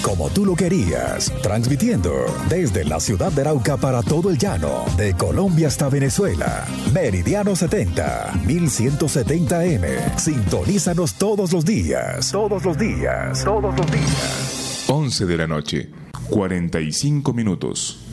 como tú lo querías, transmitiendo desde la ciudad de Arauca para todo el llano, de Colombia hasta Venezuela. Meridiano 70, 1170M. Sintonízanos todos los días. 11 de la noche, 45 minutos.